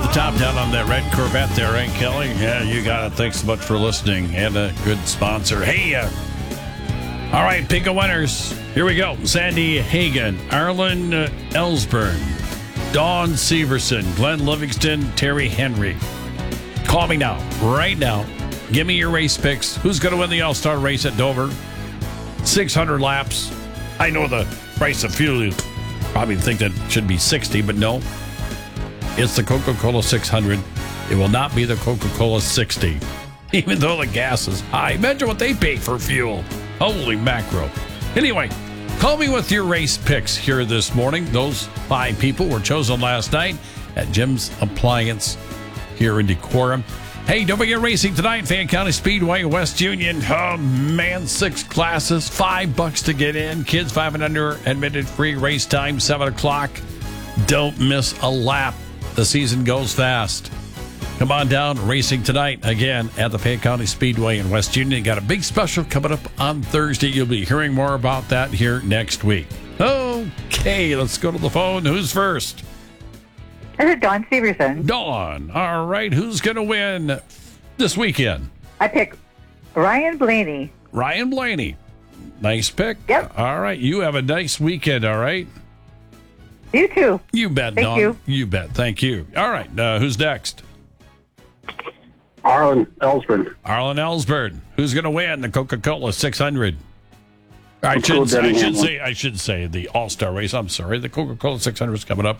the top down on that red Corvette there, right, Kelly? Yeah, you got it. Thanks so much for listening. And a good sponsor. Hey, all right, pick a winners. Here we go. Sandy Hagan, Arlen Ellsburn, Dawn Severson, Glenn Livingston, Terry Henry. Call me now, right now. Give me your race picks. Who's going to win the All-Star race at Dover? 600 laps. I know the price of fuel. You probably think that should be 60, but no. It's the Coca-Cola 600. It will not be the Coca-Cola 60, even though the gas is high. Imagine what they pay for fuel. Holy mackerel. Anyway, call me with your race picks here this morning. Those 5 people were chosen last night at Jim's Appliance here in Decorum. Hey, don't forget racing tonight, Fayette County Speedway, West Union. Oh, man, 6 classes, $5 to get in. Kids 5 and under, admitted free. Race time, 7 o'clock. Don't miss a lap. The season goes fast. Come on down, racing tonight, again, at the Fayette County Speedway in West Union. Got a big special coming up on Thursday. You'll be hearing more about that here next week. Okay, let's go to the phone. Who's first? This is Dawn Severson. Dawn. All right, who's going to win this weekend? I pick Ryan Blaney. Ryan Blaney. Nice pick. Yep. All right, you have a nice weekend, all right? You too. You bet, Thank Dawn. you. You bet. Thank you. All right, who's next? Arlen Ellsburn. Arlen Ellsburn. Who's going to win the Coca-Cola 600? I should say the All-Star race. I'm sorry. The Coca-Cola 600 is coming up.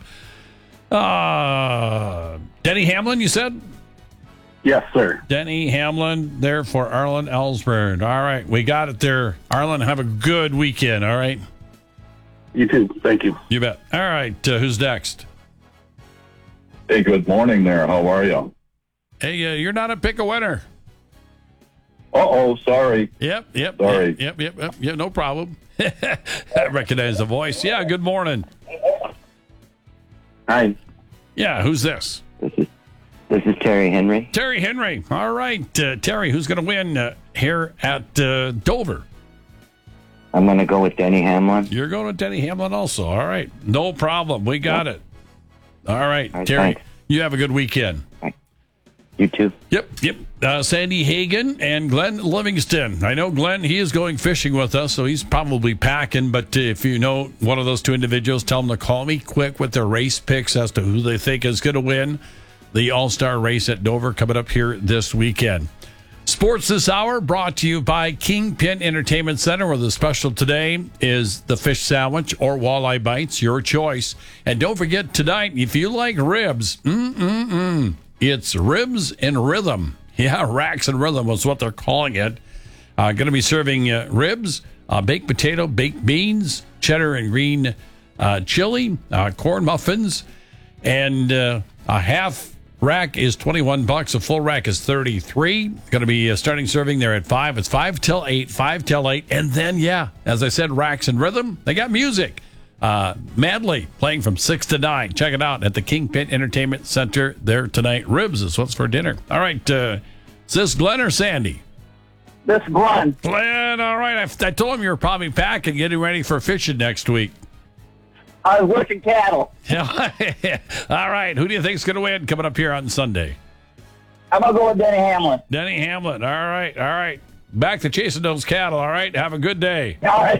Denny Hamlin, you said? Yes, sir. Denny Hamlin there for Arlen Ellsburn. All right, we got it there. Arlen, have a good weekend, all right? You too. Thank you. You bet. All right, who's next? Hey, good morning there. How are you? Hey, you're not a pick-a-winner. Uh-oh, sorry. Yep. Sorry. Yep, no problem. I recognize the voice. Yeah, good morning. Hi, Yeah, who's this? this is Terry Henry. Terry Henry. All right, Terry, who's going to win here at Dover? I'm going to go with Denny Hamlin. You're going to Denny Hamlin also. All right, no problem. We got it. All right, All right, Terry, thanks. you have a good weekend. You too. Yep. Sandy Hagan and Glenn Livingston. I know Glenn, he is going fishing with us, so he's probably packing. But if you know one of those 2 individuals, tell them to call me quick with their race picks as to who they think is going to win the All-Star race at Dover coming up here this weekend. Sports this hour brought to you by Kingpin Entertainment Center, where the special today is the fish sandwich or walleye bites, your choice. And don't forget tonight, if you like ribs, it's Ribs and Rhythm. Yeah, Racks and Rhythm was what they're calling it. Going to be serving ribs, baked potato, baked beans, cheddar and green chili, corn muffins, and a half rack is $21. A full rack is $33. Going to be starting serving there at 5. It's 5 till 8, and then, yeah, as I said, Racks and Rhythm. They got music. Madly playing from 6 to 9. Check it out at the Kingpin Entertainment Center there tonight. Ribs is what's for dinner. All right, is this Glenn or Sandy? This is Glenn. Glenn, all right. I told him you were probably packing, getting ready for fishing next week. I was working cattle. All right, who do you think's going to win coming up here on Sunday? I'm going to go with Denny Hamlin. Denny Hamlin. All right. Back to chasing those cattle, all right? Have a good day. All right.